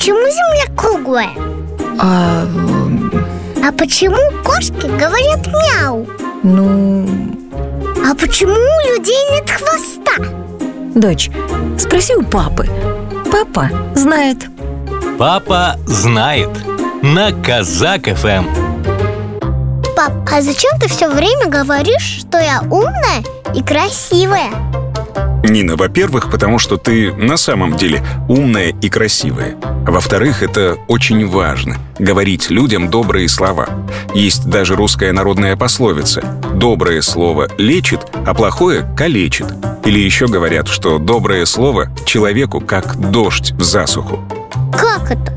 почему Земля круглая? А почему кошки говорят мяу? А почему у людей нет хвоста? Дочь, спроси у папы. Папа знает. Папа знает. На Казак ФМ. Пап, а зачем ты все время говоришь, что я умная и красивая? Нина, во-первых, потому что ты на самом деле умная и красивая. Во-вторых, это очень важно — говорить людям добрые слова. Есть даже русская народная пословица: «Доброе слово лечит, а плохое калечит». Или еще говорят, что доброе слово человеку как дождь в засуху. Как это?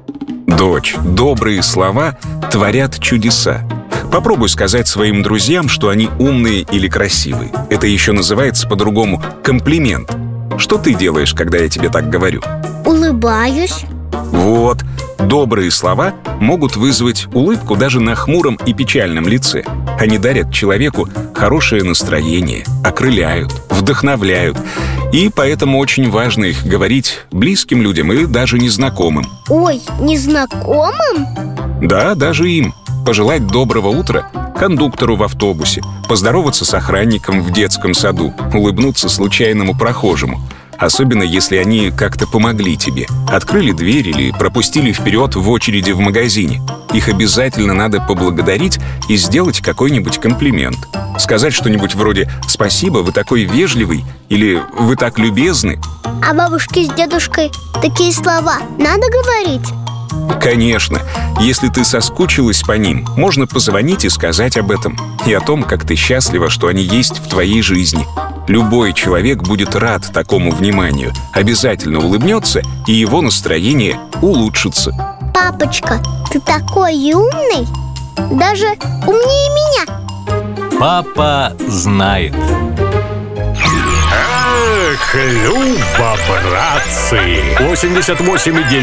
Дочь, добрые слова творят чудеса. Попробуй сказать своим друзьям, что они умные или красивые. Это еще называется по-другому комплимент. Что ты делаешь, когда я тебе так говорю? Улыбаюсь. Вот. Добрые слова могут вызвать улыбку даже на хмуром и печальном лице. Они дарят человеку хорошее настроение, окрыляют, вдохновляют. И поэтому очень важно их говорить близким людям и даже незнакомым. Ой, незнакомым? Да, даже им. Пожелать доброго утра кондуктору в автобусе, поздороваться с охранником в детском саду, улыбнуться случайному прохожему. Особенно если они как-то помогли тебе, открыли дверь или пропустили вперед в очереди в магазине. Их обязательно надо поблагодарить и сделать какой-нибудь комплимент. Сказать что-нибудь вроде «Спасибо, вы такой вежливый» или «Вы так любезны». А бабушке с дедушкой такие слова надо говорить? Конечно. Если ты соскучилась по ним, можно позвонить и сказать об этом. И о том, как ты счастлива, что они есть в твоей жизни. Любой человек будет рад такому вниманию, обязательно улыбнется, и его настроение улучшится. Папочка, ты такой умный, даже умнее меня. Папа знает. Эх, Люба, братцы! 88,9